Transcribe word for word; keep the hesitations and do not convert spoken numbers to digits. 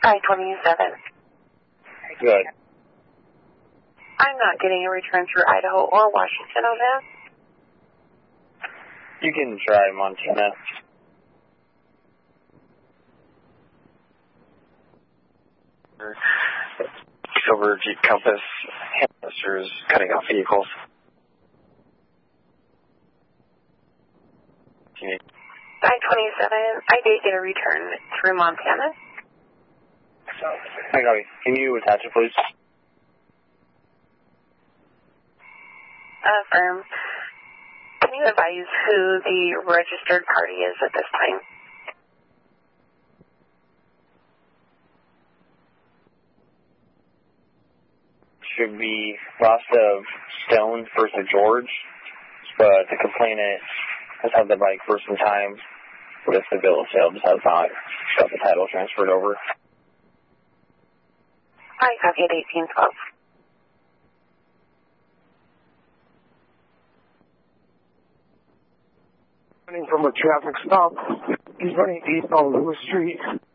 I twenty-seven. Good. I'm not getting a return through Idaho or Washington on that. You can try Montana. Silver Jeep Compass, hamsters cutting off vehicles. I twenty-seven, I did get a return through Montana. I got it. Can you attach it, please? Affirm. Can you advise who the registered party is at this time? Should be Rostov Stone versus George, but the complainant has had the bike for some time, with the bill of sale just has not got the title transferred over. I copy at eighteen twelve. Running from a traffic stop. He's running east on Lewis Street.